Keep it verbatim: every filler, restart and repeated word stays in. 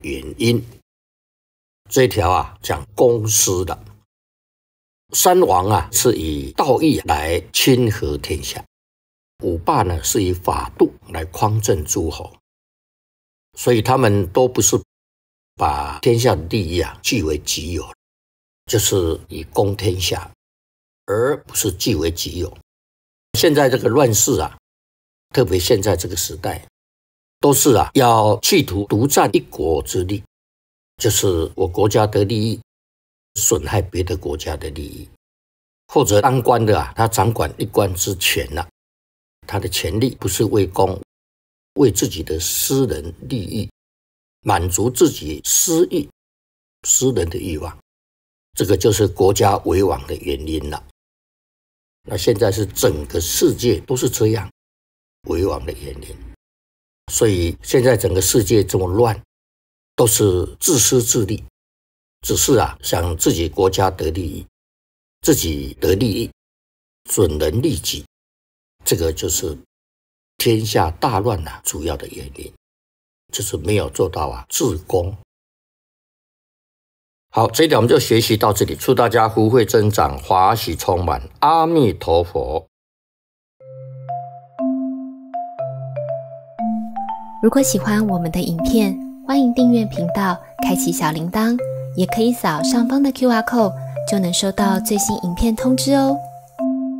原因。这一条啊讲公私的。三王啊是以道义来亲和天下，五霸呢是以法度来匡正诸侯，所以他们都不是把天下的利益啊据为己有，就是以公天下，而不是据为己有。现在这个乱世啊，特别现在这个时代，都是啊要企图独占一国之利，就是我国家的利益损害别的国家的利益，或者当官的啊，他掌管一官之权啊，他的权力不是为公，为自己的私人利益，满足自己私欲、私人的欲望，这个就是国家为王的原因了。那现在是整个世界都是这样为王的原因，所以现在整个世界这么乱，都是自私自利，只是啊想自己国家得利益，自己得利益，损人利己，这个就是天下大乱啊主要的原因，就是没有做到啊治公。好，这一点我们就学习到这里，祝大家福慧增长，华喜充满，阿弥陀佛。 如果喜欢我们的影片，欢迎订阅频道，开启小铃铛，也可以扫上方的 Q R code， 就能收到最新影片通知哦。